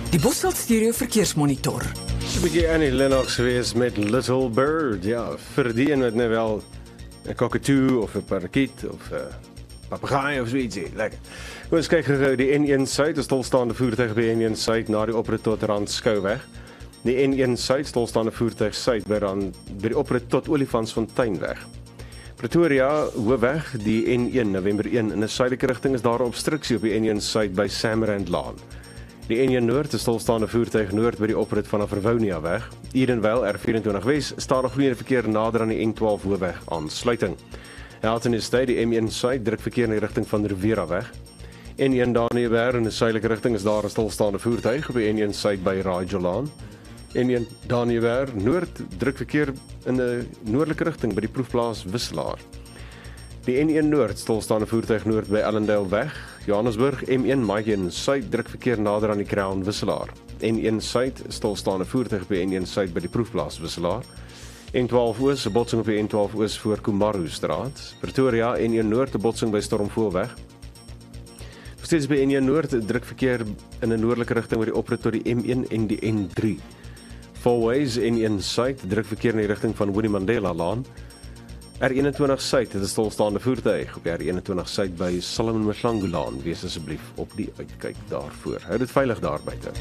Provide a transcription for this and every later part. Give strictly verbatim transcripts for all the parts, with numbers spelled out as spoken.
Die Bosveld Stereo Verkeersmonitor. So 'n bietjie Annie Lennox gewees met Little Bird. Ja, vir die een wat nou wel 'n cockatoo of 'n parakiet of 'n papegaai of so ietsie. Lekker. Kom ons kyk gou die N een Suid, 'n stilstaande voertuig by N een Suid na die oprit tot Randskouweg. Die N een Suid stilstaande voertuig Suid by dan by die oprit tot Olifantsfonteinweg. Pretoria Hoofweg, die N een November een in 'n suidelike rigting is daar 'n obstruksie op die N een Suid by Samrandlaan. Die N een Noord, 'n stilstaande voertuig noord by die oprit vanaf Rivonia weg. Edenvale R vyf Wes, stadig vloeiende verkeer nader aan die N twaalf Hoofweg aansluiting. Elton Estate, die M een Suid, druk verkeer in die rigting van Riviera weg. N een Daniëberg in 'n suidelike rigting is daar 'n stilstaande voertuig op die N een Suid by Rajolaan. N een Daniëberg Noord, druk verkeer in 'n noordelike rigting by die proefplaas Wisselaar. Die N een Noord, stilstaande voertuig noord by Ellendale weg. Johannesburg M een Maatjie Suid, druk verkeer nader aan die Crown Wisselaar. N een Suid, stilstaande voertuig by N een Suid by die proefplaas Wisselaar. N twaalf Oos, 'n botsing op die N twaalf Oos voor Kumaru straat. Pretoria N een Noord, 'n botsing by Stormfoelweg. Steeds by N een Noord, druk verkeer in 'n noordelike rigting oor die oprit tot die M een en die N drie. Fourways N een Suid, druk verkeer in die rigting van Winnie Mandela Laan. R eenentwintig Suid, dit is stilstaande voertuig op die R eenentwintig Suid by Solomon Mhlangu Laan. Wees asseblief op die uitkyk daarvoor. Hou dit veilig daar buite.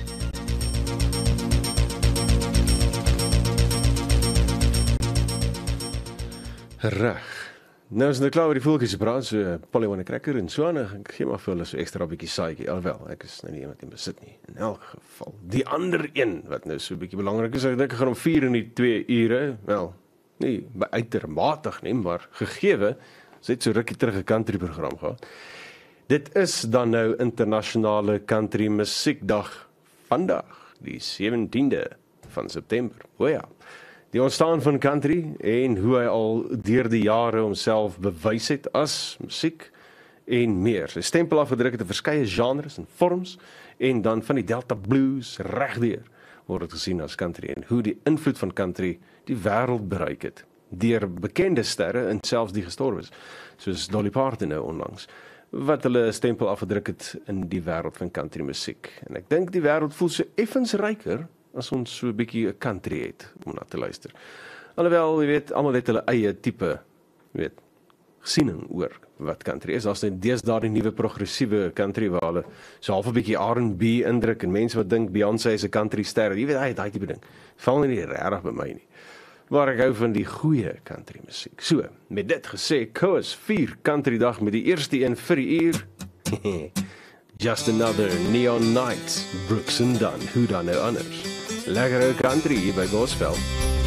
Reg. Nou is dit klaar oor die voeltjies gepraat, so Polly Cracker en so aan. Ek gee maar vir hulle so ekstra bietjie saaitjie. Alhoewel, ek is nou nie iemand in besit nie. In elk geval, die ander een wat nou so 'n bietjie belangrik is, ek dink ek gaan om vier in die twee ure, wel, nie uitermatig nie, maar gegeewe, ons het so rukkie terug 'n country program gehad. Dit is dan nou internasionale country musiekdag vandag, die sewentiende van September. O ja. Die ontstaan van country en hoe hy al deur die jare homself bewys het as musiek en meer. Sy stempel afgedruk het in verskeie genres en vorms en dan van die Delta Blues regdeur word dit gesien as country en hoe die invloed van country die wêreld bereik het deur bekende sterre en selfs die gestorwe is, soos Dolly Parton nou onlangs, wat hulle stempel afgedruk het in die wêreld van country musiek. En ek dink die wêreld voel so effens ryker as ons so 'n bietjie 'n country het om na te luister. Alhoewel, jy weet, almal het hulle eie tipe, jy weet, gesiening oor wat country is. Daar's net deesdae die nuwe progressiewe country waar hulle so half 'n bietjie R and B indruk en mense wat dink Beyoncé is 'n country ster. Jy weet, hy het daai tipe ding. Val nie regtig by my nie. Maar ek hou van die goeie country musiek. So, met dit gesê, Koos vier country dag met die eerste een vir die uur. Just Another Neon Night, Brooks and Dunn, hoe dan nou anders. Lekkere country hier by Bosveld.